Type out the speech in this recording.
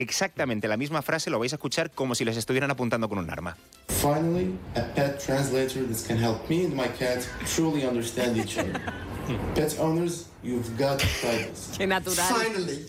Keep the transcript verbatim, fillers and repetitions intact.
Exactamente la misma frase lo vais a escuchar como si les estuvieran apuntando con un arma. Finally, a pet translator that can help me and my cat truly understand each other. Pet owners, you've got to try this. Qué natural. Finally.